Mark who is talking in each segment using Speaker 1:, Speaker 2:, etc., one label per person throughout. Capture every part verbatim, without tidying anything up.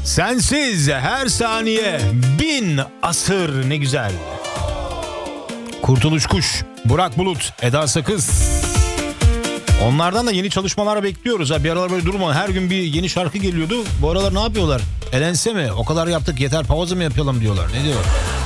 Speaker 1: Sensiz her saniye bin asır, ne güzel. Kurtuluş Kuş, Burak Bulut, Eda Sakız. Onlardan da yeni çalışmalar bekliyoruz. Ha, bir aralar böyle durma. Her gün bir yeni şarkı geliyordu. Bu aralar ne yapıyorlar? Elense mi? O kadar yaptık yeter, pauza mı yapalım diyorlar. Ne diyor?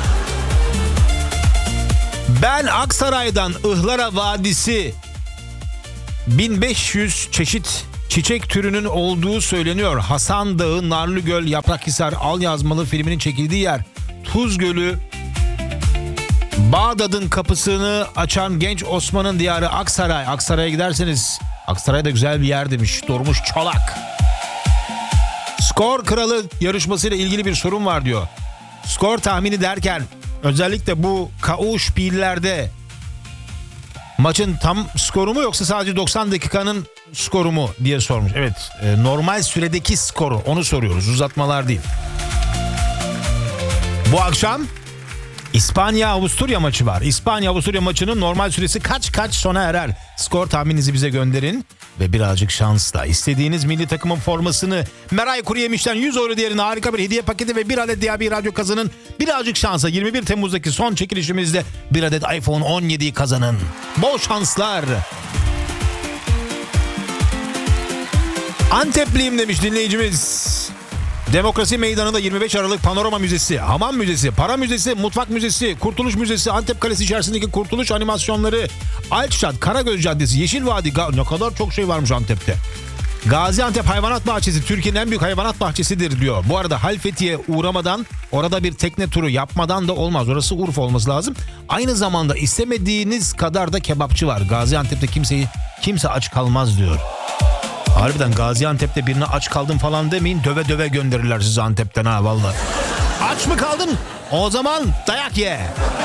Speaker 1: Ben Aksaray'dan Ihlara Vadisi bin beş yüz çeşit çiçek türünün olduğu söyleniyor. Hasan Dağı, Narlıgöl, Yaprakhisar, Alyazmalı filminin çekildiği yer. Tuz Gölü, Bağdat'ın kapısını açan genç Osman'ın diyarı Aksaray. Aksaray'a giderseniz, Aksaray da güzel bir yer demiş Durmuş Çolak. Skor Kralı yarışmasıyla ilgili bir sorun var diyor. Skor tahmini derken özellikle bu Kauspillerde maçın tam skoru mu yoksa sadece doksan dakikanın skoru mu diye sormuş. Evet, e, normal süredeki skoru, onu soruyoruz, uzatmalar değil. Bu akşam İspanya-Avusturya maçı var. İspanya-Avusturya maçının normal süresi kaç kaç sona erer? Skor tahmininizi bize gönderin ve birazcık şansla istediğiniz milli takımın formasını Meray Kuruyemiş'ten yüz euro değerine harika bir hediye paketi ve bir adet Diyabi Radyo kazanın. Birazcık şansa yirmi bir Temmuz'daki son çekilişimizde bir adet iPhone on yediyi kazanın. Bol şanslar. Antepliyim demiş dinleyicimiz. Demokrasi Meydanı'nda yirmi beş Aralık Panorama Müzesi, Hamam Müzesi, Para Müzesi, Mutfak Müzesi, Kurtuluş Müzesi, Antep Kalesi içerisindeki Kurtuluş animasyonları, Alçşat, Karagöz Caddesi, Yeşil Vadi, Ga- ne kadar çok şey varmış Antep'te. Gaziantep Hayvanat Bahçesi Türkiye'nin en büyük hayvanat bahçesidir diyor. Bu arada Halfeti'ye uğramadan, orada bir tekne turu yapmadan da olmaz. Orası Urfa olması lazım. Aynı zamanda istemediğiniz kadar da kebapçı var. Gaziantep'te kimseyi kimse aç kalmaz diyor. Harbiden Gaziantep'te birine aç kaldım falan demeyin, döve döve gönderirler sizi Antep'ten ha vallahi. Aç mı kaldın? O zaman dayak ye.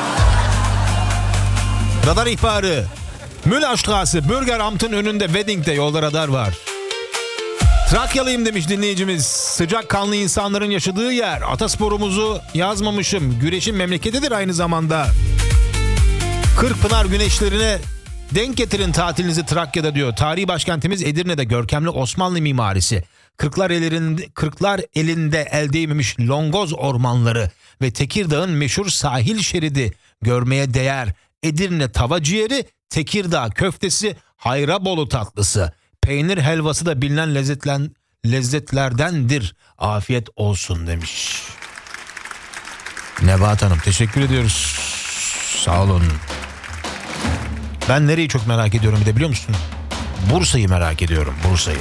Speaker 1: Radar ihbarı. Müllerstraße, Bürgeramt'ın önünde Wedding'de yolda radar var. Trakyalıyım demiş dinleyicimiz. Sıcak kanlı insanların yaşadığı yer. Atasporumuzu yazmamışım. Güreşin memleketidir aynı zamanda. Kırkpınar güneşlerine denk getirin tatilinizi Trakya'da diyor. Tarihi başkentimiz Edirne'de görkemli Osmanlı mimarisi. Kırklar elinde, Kırklar elinde el değmemiş Longoz ormanları ve Tekirdağ'ın meşhur sahil şeridi görmeye değer. Edirne tava ciğeri, Tekirdağ köftesi, Hayrabolu tatlısı, peynir helvası da bilinen lezzetlen, lezzetlerdendir. Afiyet olsun demiş. Nebahat Hanım teşekkür ediyoruz. Sağ olun. Ben nereyi çok merak ediyorum bir de biliyor musun? Bursa'yı merak ediyorum, Bursa'yı.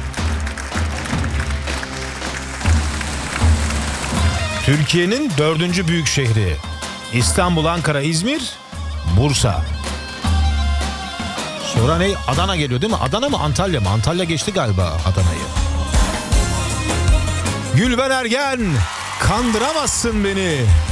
Speaker 1: Türkiye'nin dördüncü büyük şehri. İstanbul, Ankara, İzmir, Bursa. Sonra ne? Adana geliyor değil mi? Adana mı, Antalya mı? Antalya geçti galiba Adana'yı. Gülben Ergen, kandıramazsın beni.